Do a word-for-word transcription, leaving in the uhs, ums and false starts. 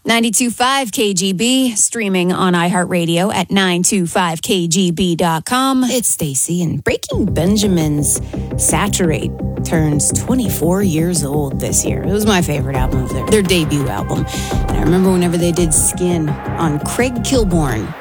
ninety-two point five K G B, streaming on iHeartRadio at nine two five K G B dot com. It's Stacy, and Breaking Benjamin's Saturate turns twenty-four years old this year. It was my favorite album of their, their debut album. And I remember whenever they did Skin on Craig Kilborn.